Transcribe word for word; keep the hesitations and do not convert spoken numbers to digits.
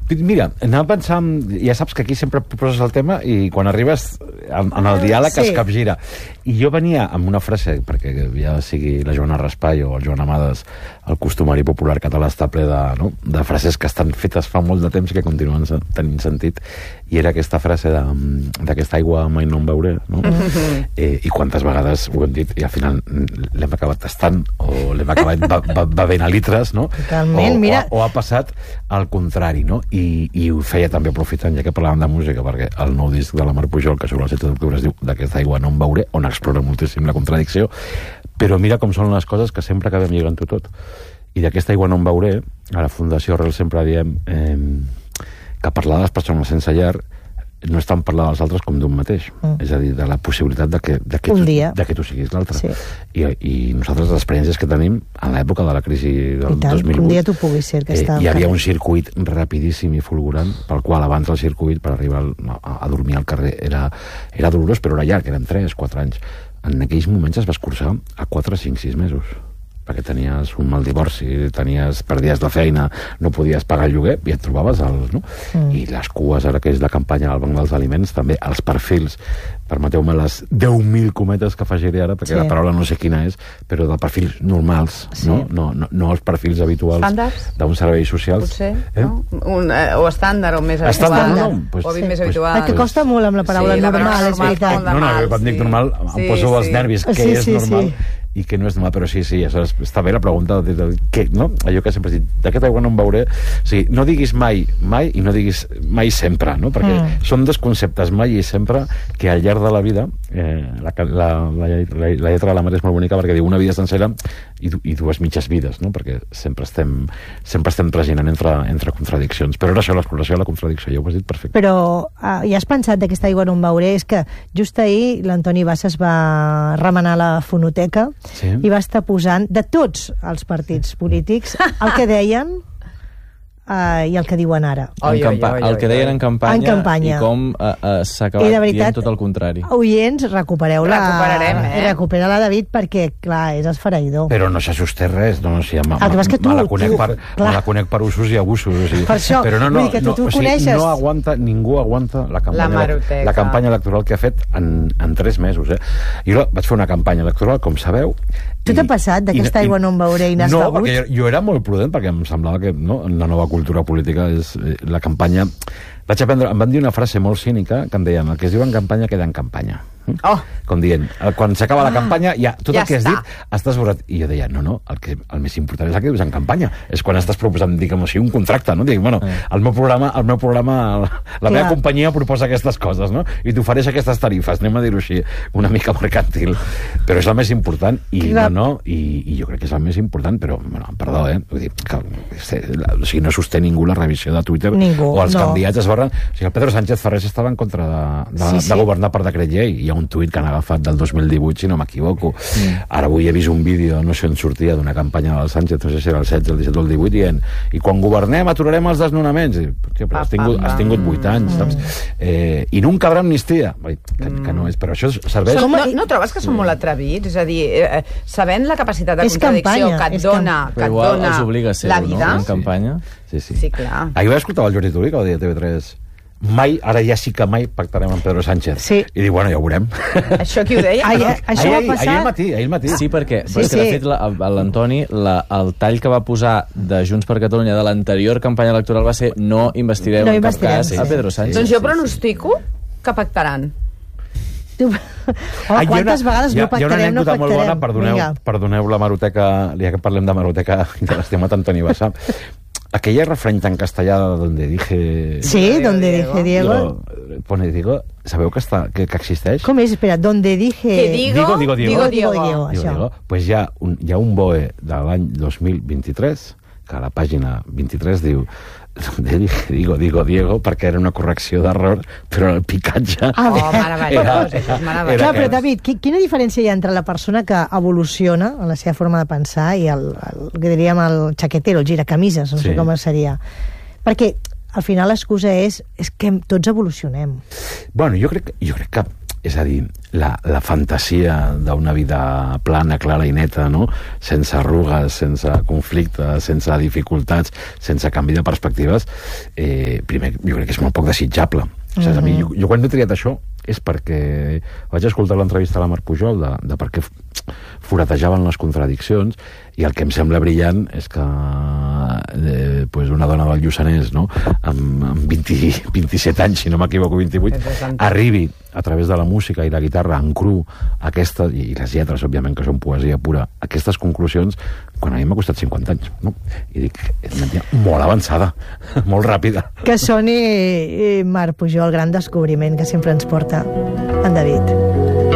Mira, anava pensant, ja saps que aquí sempre proposes el tema i quan arribes en, en el diàleg sí. es capgira. I jo venia amb una frase, perquè ja sigui la Joana Raspall o el Joan Amades, el costumari popular català està ple de, no? de frases que estan fetes fa molt de temps i que continuen tenint sentit, i era aquesta frase d'aquesta aigua mai no en beuré, no? eh, i quantes vegades ho hem dit i al final l'hem acabat tastant o l'hem acabat bevent a litres, no? Totalment, o, mira... o, o ha passat al contrari, no? I, i ho feia també aprofitant, ja que parlàvem de música, perquè el nou disc de la Mar Pujol, que sobre el setze d'octubre es diu D'aquesta aigua no en beuré, on explora moltíssim la contradicció, però mira com són les coses que sempre acabem lligant-ho tot. I d'aquesta aigua no en beuré, a la Fundació Arrel sempre diem eh, que parlar de les persones sense llar no és tant parlar dels altres com d'un mateix. Mm. És a dir, de la possibilitat de que, de que, tu, de que tu siguis l'altre. Sí. I, I nosaltres, les experiènces que tenim en l'època de la crisi del dos mil vuit... Un dia tu puguis ser que eh, està hi havia un circuit rapidíssim i fulgurant, pel qual abans el circuit per arribar a, a dormir al carrer era, era dolorós, però era llarg, eren tres, quatre anys. En aquells moments es va escurçar a quatre, cinc, sis mesos. Perquè tenies un mal divorci, tenies, perdies la feina, no podies pagar el lloguer i et trobaves els, no? Mm. I les cues, ara que és de campanya al Banc dels Aliments, també els perfils, permeteu-me les deu mil cometes que afegiré ara, perquè sí. la paraula no sé quina és, però de perfils normals, sí. no? No, no? No els perfils habituals d'un servei social. Potser, eh? no? Un, eh, o estàndard, o més habitual. No, no, pues, o sí. més pues, habitual. que costa molt amb la paraula sí, normal, la és veritat. No, no, quan sí. dic normal em sí, poso sí. els nervis, què sí, és sí, normal. Sí. I que no és normal, però sí, sí, això està bé la pregunta de, de, de, què, no? Allò que sempre he dit, d'aquesta aigua no en veuré, o sigui, no diguis mai, mai, i no diguis mai sempre, no? Perquè mm. són dos conceptes, mai i sempre, que al llarg de la vida, eh, la, la, la, la, la lletra de la mare és molt bonica perquè diu una vida sencera i, i dues mitges vides, no? Perquè sempre estem, sempre estem traginant entre, entre contradiccions, però era això, l'exploració de la contradicció, ja ho has dit perfecte. Però uh, ja has pensat d'aquesta aigua no en veuré, és que just ahir l'Antoni Bassas va remenar la fonoteca sí. i va estar posant de tots els partits polítics el que deien uh, i el que diuen ara. Oi, oi, oi, el que deien en campanya, en campanya. I com uh, uh, s'ha acabat veritat, dient tot el contrari. Oients, recupereu-la. Recuperarem, eh? Recupera-la, David, perquè, clar, és esfereïdor. Però no s'assusta res, no, no, si me, el que passa que tu, me, la conec tu, per, me la conec per usos i abusos. O sigui, per això, però no, no, vull dir que tu, tu no, o coneixes... sigui, no aguanta, ningú aguanta la campanya, la, la campanya electoral que ha fet en, en tres mesos. Eh? Jo vaig fer una campanya electoral, com sabeu... Tu t'ha passat d'aquesta aigua no en veuré i n'has no, begut? No, perquè jo, jo era molt prudent, perquè em semblava que no, la nova cultura política és la campanya... Vaig aprendre, em van dir una frase molt cínica que em deien, el que es diu en campanya queda en campanya. Oh. Com dient, quan s'acaba la campanya, ja, tot ja el que has està. dit està esborrat. I jo deia, no, no, el, que, el més important és el que dius en campanya. És quan estàs proposant, diguem així, un contracte, no? Dic, bueno, el meu programa, el meu programa la Clar. meva companyia proposa aquestes coses, no? I t'ofereix aquestes tarifes, anem a dir-ho així, una mica mercantil. Però és el més important, i Clar. no, no, i, i jo crec que és el més important, però, bueno, perdó, eh? Vull dir, que, o sigui, no sosté ningú la revisió de Twitter, ningú, o els no. candidats es barren. O sigui, el Pedro Sánchez Ferrer estava en contra de, de, sí, sí. de governar per decret llei. Hi ha un tuit que han agafat del dos mil divuit, si no m'equivoco. Mm. Ara avui he vist un vídeo, no sé on sortia, d'una campanya del Sánchez, no sé si era el setze, el disset o el divuit, dient, i quan governem aturarem els desnonaments. I, tio, però has tingut, has tingut vuit anys, mm. saps? Eh, I no en cabrà amnistia. Que, que no és, però això serveix... No, no trobes que són molt atrevits? És a dir, eh, sabent la capacitat de és contradicció campanya, que et dona, que et dona els obliga a ser, la vida... No? En campanya? Sí, sí. Sí, clar. Ahir vaig escoltar el Jordi Turí, que va dir a T V tres... mai, ara ja sí que mai pactarem amb Pedro Sánchez. Sí. I dic, bueno, ja ho veurem. Això qui ho deia? Ai, això ahir, va ahir, passar... ahir al matí, ahir al matí. Sí, perquè, sí, perquè sí. de fet l'Antoni, el tall que va posar de Junts per Catalunya de l'anterior campanya electoral va ser no investirem no en cap cas sí. a Pedro Sánchez. Sí, doncs jo pronostico que pactaran. Tu... Oh, ah, quantes una, vegades no pactarem, no pactarem? Hi ha una anècdota molt bona, perdoneu, perdoneu la Maroteca, ja que parlem de Maroteca i de l'estimat Antoni Bassa. Aquella refrany tan castellà donde dije... Sí, donde dije Diego. Digo, pone Diego, sabeu que, està, que, que existeix? Com és? Espera, donde dije... Que digo, digo, digo, digo, digo, digo, Diego. Diego, digo, digo. Pues hi ha, un, hi ha un B O E de l'any dos mil vint-i-tres, que a la pàgina vint-i-tres diu donde dije, digo, digo, Diego, perquè era una correcció d'error, però el picatge... Ah, oh, meravellós, és meravellós. Clar, però David, quina diferència hi ha entre la persona que evoluciona en la seva forma de pensar i el, el que diríem el xaquetero, el giracamises, no sé sí. com seria. Perquè al final l'excusa és, és que tots evolucionem. Bueno, jo crec, jo crec que és a dir, la, la fantasia d'una vida plana, clara i neta, no? Sense arrugues, sense conflictes, sense dificultats, sense canvi de perspectives, eh, primer, jo crec que és molt poc desitjable. Mm-hmm. O sigui, a mi, jo, jo quan m'he triat això és perquè vaig escoltar l'entrevista a la Mar Pujol de, de per què foratejaven les contradiccions, i el que em sembla brillant és que eh, pues una dona del Lluçanès, no? amb, amb vint, vint-i-set anys, si no m'equivoco, vint-i-vuit, arribi a través de la música i la guitarra en cru, aquesta, i les lletres, òbviament, que són poesia pura, aquestes conclusions, quan a mi m'ha costat cinquanta anys, no? I dic, és una tia molt avançada, molt ràpida. Que soni Mar Pujol, gran descobriment que sempre ens porta en David.